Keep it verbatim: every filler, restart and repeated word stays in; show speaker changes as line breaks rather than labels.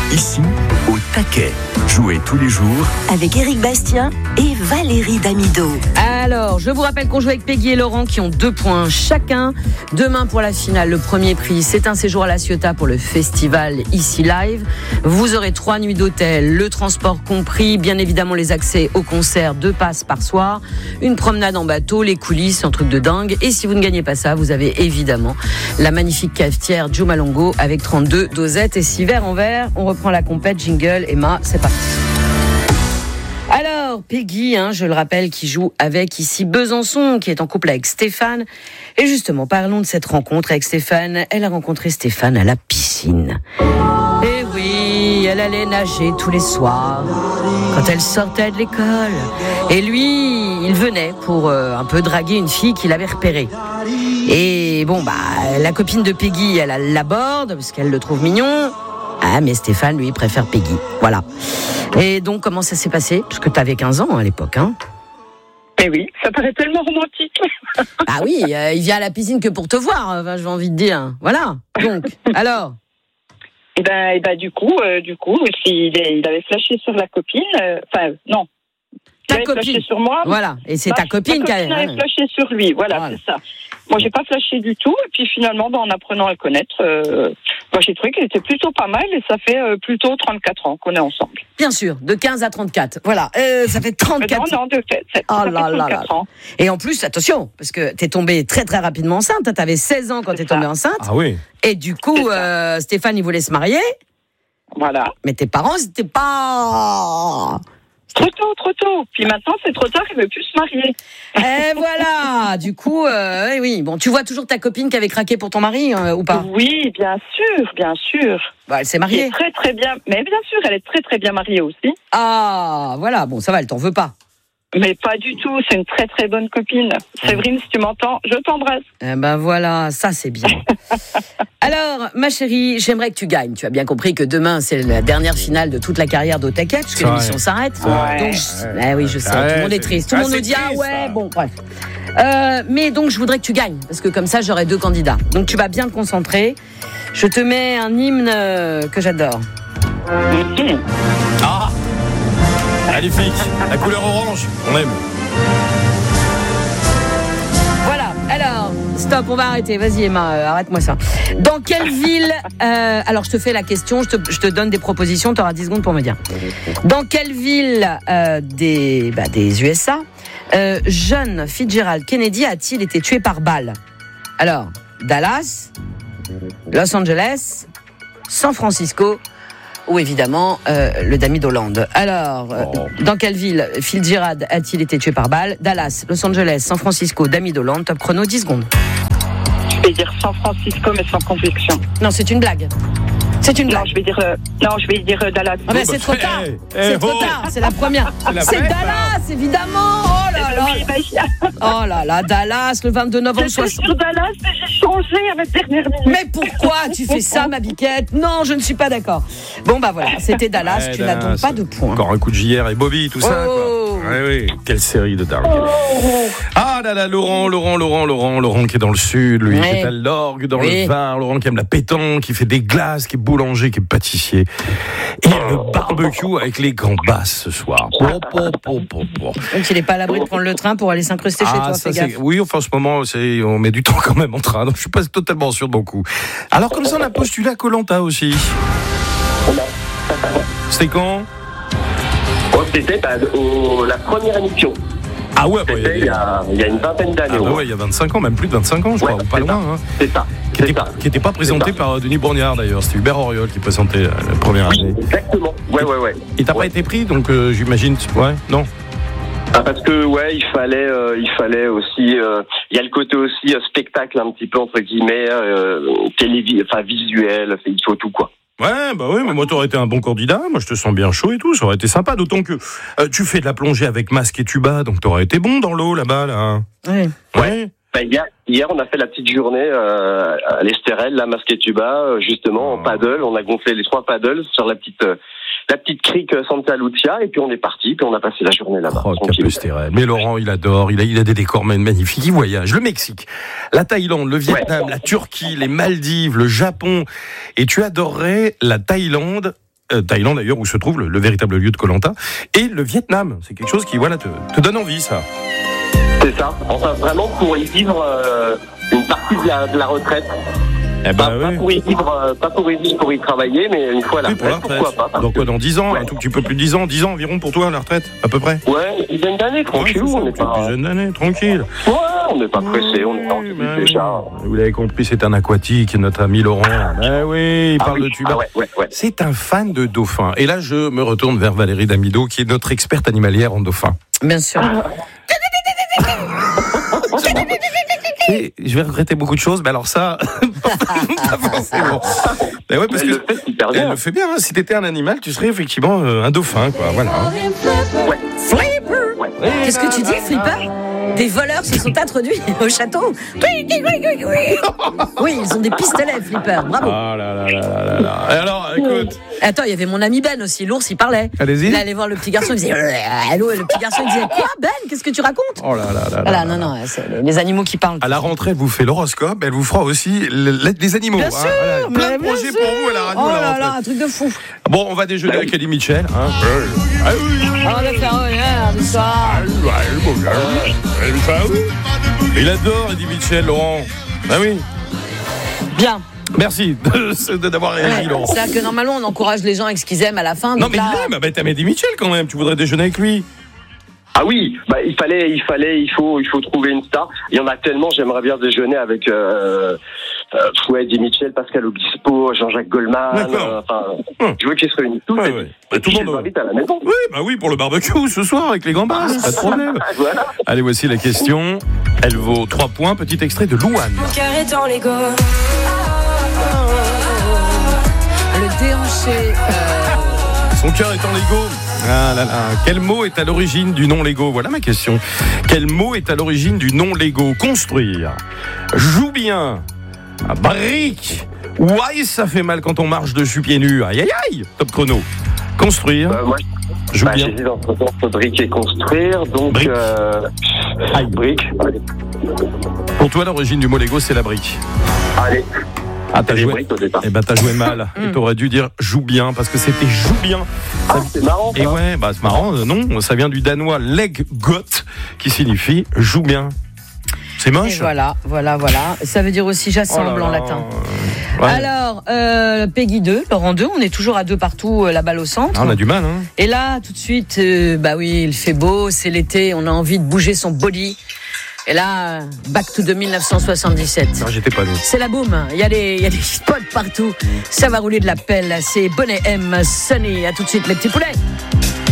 Ici, au taquet. Jouez tous les jours
avec Éric Bastien et Valérie Damido.
Alors, je vous rappelle qu'on joue avec Peggy et Laurent qui ont deux points chacun. Demain pour la finale, le premier prix, c'est un séjour à La Ciotat pour le festival Ici Live. Vous aurez trois nuits d'hôtel, le transport compris, bien évidemment les accès au concert, deux passes par soir, une promenade en bateau, les coulisses, un truc de dingue. Et si vous ne gagnez pas ça, vous avez évidemment la magnifique cafetière Jumalongo avec trente-deux dosettes et six verres en verre. On reprend la compète, jingle, Emma, c'est parti. Alors, Peggy, hein, je le rappelle, qui joue avec ici Besançon, qui est en couple avec Stéphane. Et justement, parlons de cette rencontre avec Stéphane. Elle a rencontré Stéphane à la piscine. Et oui, elle allait nager tous les soirs, quand elle sortait de l'école. Et lui, il venait pour euh, un peu draguer une fille qu'il avait repérée. Et bon, bah, la copine de Peggy, elle l'aborde, parce qu'elle le trouve mignon. Ah, mais Stéphane, lui, préfère Peggy. Voilà. Et donc, comment ça s'est passé ? Parce que t'avais quinze ans à l'époque, hein ?
Eh oui, ça paraît tellement romantique.
Ah oui, euh, il vient à la piscine que pour te voir, enfin, j'ai envie de dire. Voilà. Donc, alors ?
Et ben, et ben, du coup, euh, du coup, il, il avait flashé sur la copine. Enfin, euh, non.
Ta
il
copine.
avait flashé sur moi.
Voilà. Et c'est
ma,
ta copine,
ma
qui a.
copine avait flashé sur lui. Voilà, voilà. C'est ça. Moi, j'ai pas flashé du tout. Et puis finalement, ben, en apprenant à le connaître, euh, moi, j'ai trouvé qu'elle était plutôt pas mal. Et ça fait euh, plutôt trente-quatre ans qu'on est ensemble.
Bien sûr, de quinze à trente-quatre. Voilà, euh, ça fait trente-quatre
ans. Non, non, de fait, ça,
oh
ça
là
fait trente-quatre
là
ans.
Et en plus, attention, parce que t'es tombée très très rapidement enceinte. T'avais seize ans quand
c'est
t'es tombée
ça.
enceinte.
Ah oui.
Et du coup, euh, Stéphane, il voulait se marier.
Voilà.
Mais tes parents, c'était pas...
Trop tôt, trop tôt. Puis maintenant, c'est trop tard, il veut plus se marier.
Et voilà. Du coup, euh, oui, oui. Bon, tu vois toujours ta copine qui avait craqué pour ton mari, euh, ou pas ?
Oui, bien sûr, bien sûr.
Bah, elle s'est
Elle
mariée.
est très très bien, mais bien sûr, elle est très très bien mariée aussi.
Ah, voilà. Bon, ça va, elle t'en veut pas.
Mais pas du tout, c'est une très très bonne copine. Séverine, si tu m'entends, je t'embrasse.
Eh ben voilà, ça c'est bien. Alors, ma chérie, j'aimerais que tu gagnes. Tu as bien compris que demain, c'est la dernière finale de toute la carrière d'Otaket, parce que l'émission s'arrête.
Ouais.
Donc, je... eh oui, je sais,
Ouais,
tout le monde est
c'est-
triste. Tout le
ah,
monde nous
c'est
dit, ah
triste,
ouais,
ça.
bon, bref. Euh, mais donc, je voudrais que tu gagnes, parce que comme ça, j'aurai deux candidats. Donc, tu vas bien te concentrer. Je te mets un hymne euh, que j'adore.
Mmh.
Ah, magnifique. La couleur orange, on aime.
Voilà, alors, stop, on va arrêter. Vas-y, Emma, euh, arrête-moi ça. Dans quelle ville... euh, alors, je te fais la question, je te, je te donne des propositions, tu auras dix secondes pour me dire. Dans quelle ville euh, des, bah, des U S A, euh, jeune Fitzgerald Kennedy a-t-il été tué par balle ? Alors, Dallas, Los Angeles, San Francisco ou évidemment euh, le Dami d'Hollande. Alors, euh,
Oh.
dans quelle ville Fitzgerald a-t-il été tué par balle ? Dallas, Los Angeles, San Francisco, Dami d'Hollande. Top chrono, dix secondes.
Je vais dire San Francisco, mais sans conviction.
Non, c'est une blague. C'est une
Non,
blague.
je vais dire, euh, non, je vais dire euh, Dallas.
Ah ben,
Oh,
c'est
bah,
trop
eh,
tard.
eh,
C'est trop
oh.
tard. C'est la première.
la
C'est
vraie,
Dallas, évidemment. Oh là là.
Oui, mais
Oh là là, Dallas, le vingt-deux novembre
j'étais
soixante.
sur Dallas, mais j'ai changé à la dernière minute.
Mais pourquoi tu fais ça, ma biquette ? Non, je ne suis pas d'accord. Bon, bah voilà, c'était Dallas.
Ouais,
Tu n'as donc
Dallas.
pas de points.
Encore un coup de J R et Bobby, tout ça.
Oh.
Quoi. Ouais, oui, quelle série de dingue. Ah là là, Laurent, Laurent, Laurent, Laurent, Laurent qui est dans le sud, lui,
Ouais.
qui est à l'orgue dans
Oui.
le Var, Laurent qui aime la pétanque, qui fait des glaces, qui est boulanger, qui est pâtissier. Et le barbecue avec les gambas ce soir. Po, po, po, po, po.
Donc il n'est pas à l'abri de prendre le train pour aller s'incruster chez
Ah,
toi,
ça,
fais
c'est-
gaffe.
oui, enfin, en ce moment, c'est, on met du temps quand même en train, donc je suis pas totalement sûr de mon coup. Alors, comme ça, on a postulé à Koh-Lanta aussi. C'était quand?
Oh, c'était bah, au, la première émission.
Ah ouais, bah, il y a
C'était il
des-
y a, il y a une vingtaine
Ah
d'années.
bah
au moins.
ouais, il y a vingt-cinq ans, même plus de vingt-cinq ans, je
Ouais,
crois, ou pas
c'est
loin.
ça.
Hein.
C'est ça.
Qui
C'est
était,
ça.
qui était pas présenté
C'est ça.
par Denis Bourniard d'ailleurs, c'était Hubert Auriol qui présentait euh, la première
Oui,
année.
exactement. Ouais, ouais, ouais.
Et t'as pas
Ouais.
été pris, donc euh, j'imagine, ouais, non.
Ah, parce que ouais, il fallait, euh, il fallait aussi. euh, Il y a le côté aussi euh, spectacle un petit peu entre guillemets, euh, télévi, enfin visuel, il faut tout quoi.
Ouais, bah oui, mais moi t'aurais été un bon candidat, moi je te sens bien chaud et tout, ça aurait été sympa, d'autant que euh, tu fais de la plongée avec masque et tuba, donc t'aurais été bon dans l'eau là-bas, là.
Oui.
Ouais.
Bah, hier, hier, on a fait la petite journée euh, à l'Estérel, la masque et tuba, euh, justement en paddle. On a gonflé les trois paddles sur la petite, euh, la petite crique Santa Lucia, et puis on est parti, puis on a passé la journée là-bas.
Oh,
tranquille.
Capestérel. Mais Laurent, il adore, il a, il a des décors magnifiques, il voyage. Le Mexique, la Thaïlande, le Vietnam,
Ouais.
la Turquie, les Maldives, le Japon. Et tu adorerais la Thaïlande euh, Thaïlande d'ailleurs, où se trouve le, le véritable lieu de Koh-Lanta, et le Vietnam. C'est quelque chose qui voilà te, te donne envie, ça.
C'est ça. Enfin, vraiment pour y vivre euh, une partie de la, de la retraite.
Eh ben,
pas,
oui.
pas pour y vivre, euh, pas pour y vivre, pour y travailler, mais une fois à la
Oui, pour la
retraite,
retraite.
pourquoi pas.
Donc quoi, dans dix ans,
Ouais.
un tout petit peu plus de dix ans, dix ans environ pour toi, la retraite, à peu près.
Ouais, une dizaine d'années, tranquille,
Ouais, c'est ça,
on n'est pas.
une dizaine d'années, tranquille.
Ouais, on n'est pas pressé, on est en
Oui,
vie
ben
déjà.
oui. Vous l'avez compris, c'est un aquatique, notre ami Laurent. Ben oui, il
Ah
parle
oui.
de tuba.
Ah ouais, ouais, ouais.
C'est un fan de dauphins. Et là, je me retourne vers Valérie Damido, qui est notre experte animalière en dauphins.
Bien sûr.
Et je vais regretter beaucoup de choses, mais alors ça, pas forcément. Mais ouais, parce
Elle
que
le fait super
elle
bien.
le fait bien. Hein. Si t'étais un animal, tu serais effectivement euh, un dauphin, quoi. Voilà.
Flipper. Qu'est-ce que tu dis, Flipper? Des voleurs se sont introduits au château. Oui, ils ont des pistolets, Flipper. Bravo.
Ah là là là là là là. Et alors, écoute.
Attends, il y avait mon ami Ben aussi. L'ours, il parlait.
Allez-y.
Il allait voir le petit garçon, il disait allô, et le petit garçon, il disait quoi, Ben? Qu'est-ce que tu racontes?
Oh là là là.
Voilà,
là
non,
là.
non, c'est les- les animaux qui parlent.
À la rentrée, elle vous fait l'horoscope, elle vous fera aussi l'aide des animaux.
Bien
hein.
sûr,
Voilà. Plein
mais
de
bien
projets
sûr.
pour vous à la radio
Oh
à la
là
rentrée.
là, un truc de fou.
Bon, on va déjeuner avec Eddie Mitchell. Hein. Ah oui.
On va faire honneur du soir.
Il adore Eddie Mitchell, Laurent. Ah oui.
Bien.
Merci de- de- d'avoir réagi,
Ouais,
Laurent.
c'est-à-dire que normalement, on encourage les gens avec ce qu'ils aiment à la fin.
Non,
donc
mais
là,
il aime. Bah, t'aimes Eddie Mitchell quand même. Tu voudrais déjeuner avec lui.
Ah oui, bah, il fallait, il fallait, il faut, il faut trouver une star. Il y en a tellement. J'aimerais bien déjeuner avec euh, euh, Fouet, Eddie Mitchell, Pascal Obispo, Jean-Jacques Goldman.
D'accord.
euh, Enfin,
Hum.
je veux qu'ils se réunissent tous.
Ouais,
et
ouais.
puis-
Bah,
et
tout
puis
le
je
monde-
les invite à la maison.
Oui, bah oui, pour le barbecue ce soir avec les gambas. Pas de problème.
Voilà.
Allez, voici la question. Elle vaut trois points. Petit extrait de Louane.
Mon cœur est en Lego.
le déhanché. euh,
Son cœur est en Lego. Ah là là. Quel mot est à l'origine du nom Lego? Voilà ma question. Quel mot est à l'origine du nom Lego? Construire. Joue bien. Brique. Ouais, ça fait mal quand on marche dessus pieds nus. Aïe aïe aïe. Top chrono. Construire.
Euh, moi,
Joue
bah,
bien.
j'hésite entre entre brique et construire. Donc,
Brique.
euh,
Aïe.
brique.
Pour toi, l'origine du mot Lego, c'est la brique.
Allez.
Ah, t'as
Les
joué.
briques au départ.
Eh ben, t'as joué mal. Et t'aurais dû dire joue bien, parce que c'était joue bien.
Ah, c'est marrant.
Et
ça.
ouais, bah c'est marrant, euh, non, ça vient du danois leg got, qui signifie joue bien. C'est
Et
moche.
voilà, voilà, voilà. Ça veut dire aussi
Oh là
j'assemble en
là.
latin.
Ouais.
Alors, euh, Peggy deux, Laurent deux, on est toujours à deux partout, euh, la balle au centre.
Ah, on a du mal, hein.
Et là, tout de suite, euh, bah oui, il fait beau, c'est l'été, on a envie de bouger son body. Et là, back to deux mille neuf cent soixante-dix-sept.
Non, j'étais pas né.
C'est la boum, il y a des, il y a des spots partout. Ça va rouler de la pelle, c'est Bonnet M, Sunny. À tout de suite, les petits poulets.